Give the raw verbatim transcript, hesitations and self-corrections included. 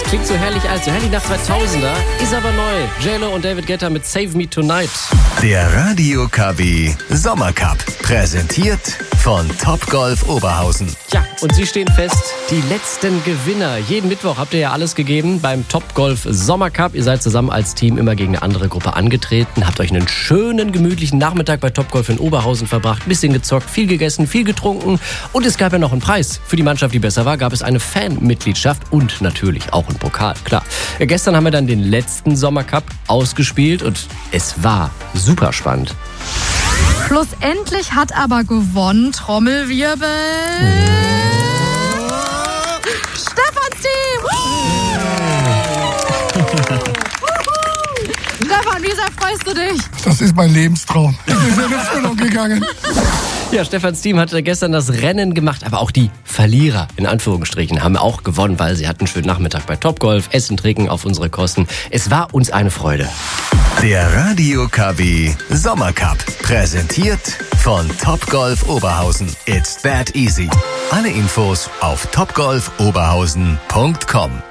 Das klingt so herrlich alt, so herrlich nach zweitausender, ist aber neu. J-Lo und David Guetta mit Save Me Tonight. Der Radio K W Sommercup, präsentiert von Topgolf Oberhausen. Ja, und Sie stehen fest, die letzten Gewinner. Jeden Mittwoch habt ihr ja alles gegeben beim Topgolf Sommercup. Ihr seid zusammen als Team immer gegen eine andere Gruppe angetreten, habt euch einen schönen, gemütlichen Nachmittag bei Topgolf in Oberhausen verbracht, bisschen gezockt, viel gegessen, viel getrunken und es gab ja noch einen Preis. Für die Mannschaft, die besser war, gab es eine Fanmitgliedschaft und natürlich auch einen Pokal, klar. Ja, gestern haben wir dann den letzten Sommercup ausgespielt und es war super spannend. Schlussendlich hat aber gewonnen, Trommelwirbel, Stefans Team! Stefan, wie sehr freust du dich? Das ist mein Lebenstraum. Ich bin in Erfüllung gegangen. Ja, Stefans Team hatte gestern das Rennen gemacht, aber auch die Verlierer, in Anführungsstrichen, haben auch gewonnen, weil sie hatten einen schönen Nachmittag bei Topgolf, Essen, Trinken auf unsere Kosten. Es war uns eine Freude. Der Radio K W Sommercup, präsentiert von Topgolf Oberhausen. It's that easy. Alle Infos auf topgolf oberhausen punkt com.